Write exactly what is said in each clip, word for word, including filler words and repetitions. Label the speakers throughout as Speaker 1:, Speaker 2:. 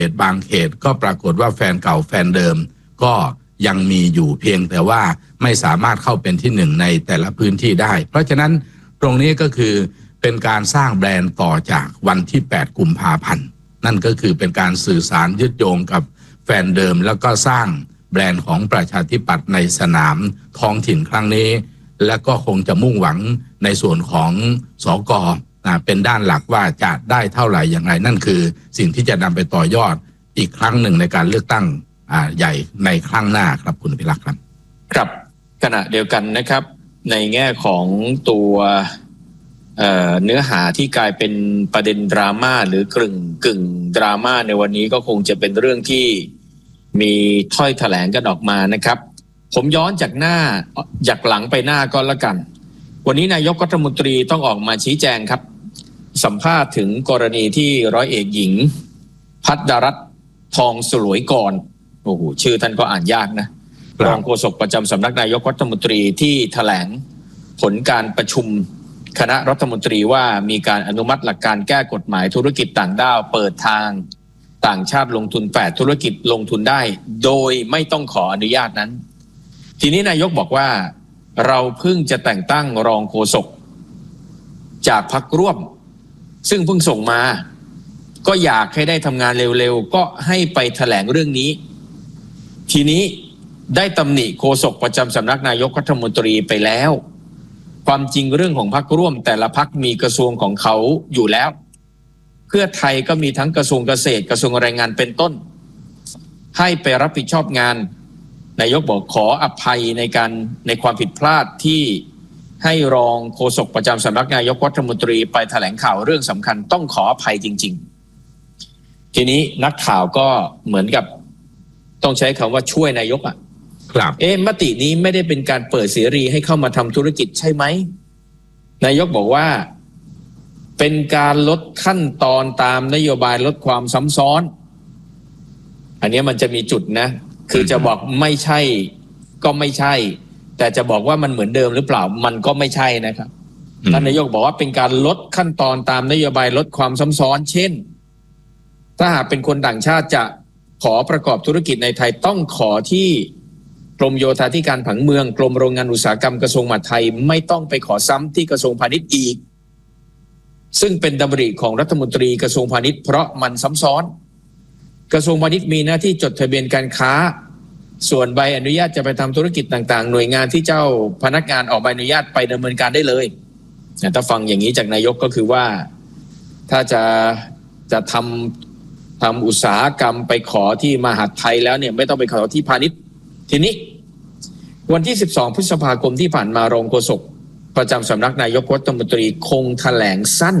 Speaker 1: ตบางเขตก็ปรากฏว่าแฟนเก่าแฟนเดิมก็ยังมีอยู่เพียงแต่ว่าไม่สามารถเข้าเป็นที่หนึ่งในแต่ละพื้นที่ได้เพราะฉะนั้นตรงนี้ก็คือเป็นการสร้างแบรนด์ต่อจากวันที่แปดกุมภาพันธ์นั่นก็คือเป็นการสื่อสารยึดโยงกับแฟนเดิมแล้วก็สร้างแบรนด์ของประชาธิปัตย์ในสนามท้องถิ่นครั้งนี้และก็คงจะมุ่งหวังในส่วนของสก.เป็นด้านหลักว่าจะได้เท่าไหร่อย่างไรนั่นคือสิ่งที่จะนำไปต่อยอดอีกครั้งหนึ่งในการเลือกตั้งใหญ่ในครั้งหน้าครับคุณพิรักษ์ครับ
Speaker 2: ครับขณะเดียวกันนะครับในแง่ของตัวเอ่อเนื้อหาที่กลายเป็นประเด็นดราม่าหรือกึ่งกึ่งดราม่าในวันนี้ก็คงจะเป็นเรื่องที่มีถ้อยแถลงกันออกมานะครับผมย้อนจากหน้าจากหลังไปหน้าก็แล้วกันวันนี้นายกรัฐมนตรีต้องออกมาชี้แจงครับสัมภาษณ์ถึงกรณีที่ร้อยเอกหญิงภัทรรัตน์ทองสลวยกรโอ้โหชื่อท่านก็อ่านยากนะรองโฆษกประจำสำนักนายกรัฐมนตรีที่แถลงผลการประชุมคณะรัฐมนตรีว่ามีการอนุมัติหลักการแก้กฎหมายธุรกิจต่างด้าวเปิดทางต่างชาติลงทุนแปดธุรกิจลงทุนได้โดยไม่ต้องขออนุญาตนั้นทีนี้นายกบอกว่าเราเพิ่งจะแต่งตั้งรองโฆษกจากพรรคร่วมซึ่งเพิ่งส่งมาก็อยากให้ได้ทำงานเร็วๆก็ให้ไปแถลงเรื่องนี้ทีนี้ได้ตำหนิโฆษกประจำสำนักนายกรัฐมนตรีไปแล้วความจริงเรื่องของพรรคร่วมแต่ละพรรคมีกระทรวงของเขาอยู่แล้วเพื่อไทยก็มีทั้งกระทรวงเกษตรกระทรวงแรงงานเป็นต้นให้ไปรับผิดชอบงานนายกบอกขออภัยในการในความผิดพลาดที่ให้รองโฆษกประจำสำนักนายกรัฐมนตรีไปแถลงข่าวเรื่องสำคัญต้องขออภัยจริงๆทีนี้นักข่าวก็เหมือนกับต้องใช้คำว่าช่วยนายกอ่ะ
Speaker 1: ครับ
Speaker 2: เอ๊ะมตินี้ไม่ได้เป็นการเปิดเสรีให้เข้ามาทำธุรกิจใช่ไหมนายกบอกว่าเป็นการลดขั้นตอนตามนโยบายลดความซ้ำซ้อนอันนี้มันจะมีจุดนะคือจะบอกไม่ใช่ก็ไม่ใช่แต่จะบอกว่ามันเหมือนเดิมหรือเปล่ามันก็ไม่ใช่นะครับท่านนายกบอกว่าเป็นการลดขั้นตอนตามนโยบายลดความซ้ำซ้อนเช่นถ้าหากเป็นคนต่างชาติจะขอประกอบธุรกิจในไทยต้องขอที่กรมโยธาธิการผังเมืองกรมโรงงานอุตสาหกรรมกระทรวงมหาดไทยไม่ต้องไปขอซ้ำที่กระทรวงพาณิชย์อีกซึ่งเป็นดำริของรัฐมนตรีกระทรวงพาณิชย์เพราะมันซ้ำซ้อนกระทรวงพาณิชย์มีหน้าที่จดทะเบียนการค้าส่วนใบอนุญาตจะไปทำธุรกิจต่างๆหน่วยงานที่เจ้าพนักงานออกใบอนุญาตไปดำเนินการได้เลยถ้าฟังอย่างนี้จากนายกก็คือว่าถ้าจะจะทำทำอุตสาหกรรมไปขอที่มหาดไทยแล้วเนี่ยไม่ต้องไปขอที่พาณิชย์ทีนี้วันที่สิบสองพฤษภาคมที่ผ่านมารองโฆษกประจำสำนักนายกรัฐมนตรีคงแถลงสั้น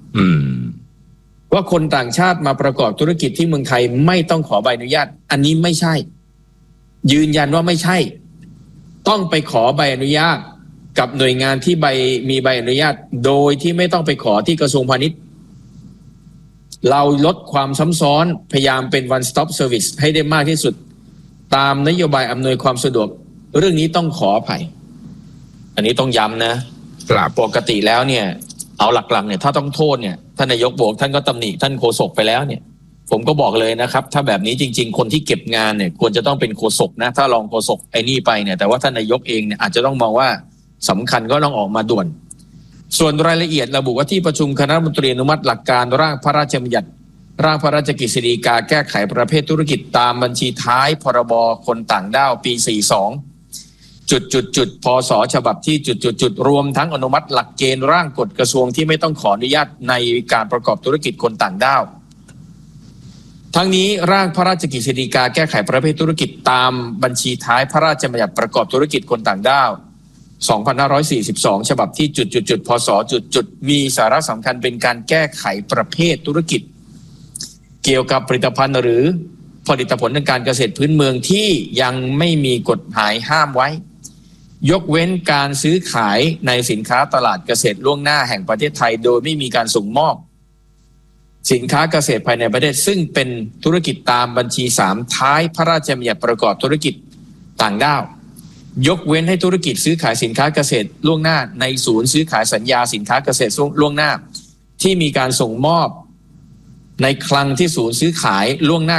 Speaker 2: ว่าคนต่างชาติมาประกอบธุรกิจที่เมืองไทยไม่ต้องขอใบอนุญาตอันนี้ไม่ใช่ยืนยันว่าไม่ใช่ต้องไปขอใบอนุญาตกับหน่วยงานที่ใบมีใบอนุญาตโดยที่ไม่ต้องไปขอที่กระทรวงพาณิชย์เราลดความซ้ำซ้อนพยายามเป็น one stop service ให้ได้มากที่สุดตามนโยบายอำนวยความสะดวกเรื่องนี้ต้องขออภัยอันนี้ต้องย้ำนะปกติแล้วเนี่ยเอาหลักๆเนี่ยถ้าต้องโทษเนี่ยท่านนายกบอกท่านก็ตำหนิท่านโฆษกไปแล้วเนี่ยผมก็บอกเลยนะครับถ้าแบบนี้จริงๆคนที่เก็บงานเนี่ยควรจะต้องเป็นโฆษกนะถ้ารองโฆษกไอ้นี่ไปเนี่ยแต่ว่าท่านนายกเองเนี่ยอาจจะต้องมองว่าสำคัญก็ต้องออกมาด่วนส่วนรายละเอียดระบุว่าที่ประชุมคณะรัฐมนตรีอนุมัติหลักการร่างพระราชบัญญัติร่างพระราชกฤษฎีกาแก้ไขประเภทธุรกิจตามบัญชีท้ายพรบคนต่างด้าวปีสี่สิบสองจุดจุดจุดพศฉบับที่จุดจุดจุดรวมทั้งอนุมัติหลักเกณฑ์ร่างกฎกระทรวงที่ไม่ต้องขออนุญาตในการประกอบธุรกิจคนต่างด้าวทั้งนี้ร่างพระราชกฤษฎีกาแก้ไขประเภทธุรกิจตามบัญชีท้ายพระราชบัญญัติประกอบธุรกิจคนต่างด้าวสองพันห้าร้อยสี่สิบสองฉบับที่จุดจุดจุดพศจุดจุดมีสาระสำคัญเป็นการแก้ไขประเภทธุรกิจเกี่ยวกับผลิตภัณฑ์หรือผลิตผลทางการเกษตรพื้นเมืองที่ยังไม่มีกฎหมายห้ามไว้ยกเว้นการซื้อขายในสินค้าตลาดเกษตรล่วงหน้าแห่งประเทศไทยโดยไม่มีการส่งมอบสินค้าเกษตรภายในประเทศซึ่งเป็นธุรกิจตามบัญชีสามท้ายพระราชบัญญัติประกอบธุรกิจต่างด้าวยกเว้นให้ธุรกิจซื้อขายสินค้าเกษตรล่วงหน้าในศูนย์ซื้อขายสัญญาสินค้าเกษตรล่วงหน้าที่มีการส่งมอบในคลังที่ศูนย์ซื้อขายล่วงหน้า